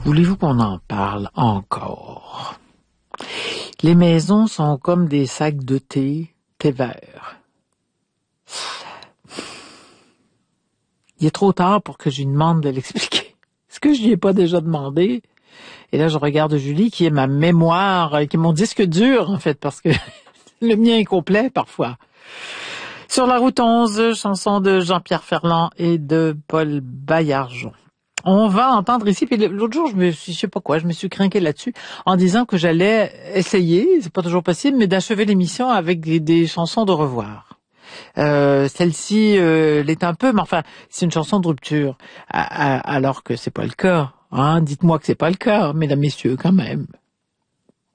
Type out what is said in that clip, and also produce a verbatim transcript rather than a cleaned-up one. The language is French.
Voulez-vous qu'on en parle encore? Les maisons sont comme des sacs de thé, thé vert. Il est trop tard pour que je lui demande de l'expliquer. Est-ce que je lui ai pas déjà demandé? Et là, je regarde Julie, qui est ma mémoire, qui est mon disque dur, en fait, parce que le mien est complet, parfois. Sur la route onze, chanson de Jean-Pierre Ferland et de Paul Baillargeon. On va entendre ici, puis l'autre jour, je me suis, je sais pas quoi, je me suis crinqué là-dessus, en disant que j'allais essayer, c'est pas toujours possible, mais d'achever l'émission avec des, des chansons de revoir. Euh, celle-ci euh, l'est un peu, mais enfin, c'est une chanson de rupture, à, à, alors que c'est pas le cas. Hein, dites-moi que c'est pas le cas, mesdames, messieurs, quand même.